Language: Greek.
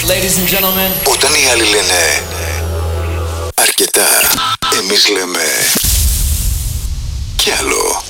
Ladies and gentlemen. Όταν οι άλλοι λένε αρκετά, εμείς λέμε κι άλλο.